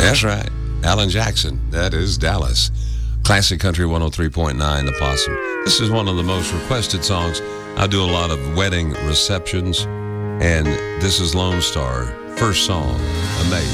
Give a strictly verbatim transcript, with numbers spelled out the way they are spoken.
That's right. Alan Jackson. That is Dallas. Classic Country one oh three point nine, The Possum. This is one of the most requested songs. I do a lot of wedding receptions, and this is Lone Star. First song, Amazed.